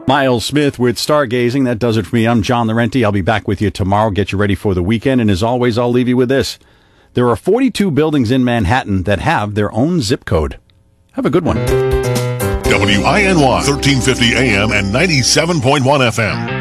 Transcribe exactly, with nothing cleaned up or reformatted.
Miles Smith with Stargazing. That does it for me. I'm John Laurenti. I'll be back with you tomorrow. Get you ready for the weekend. And as always, I'll leave you with this. There are forty-two buildings in Manhattan that have their own zip code. Have a good one. W I N Y, thirteen fifty A M and ninety-seven point one F M.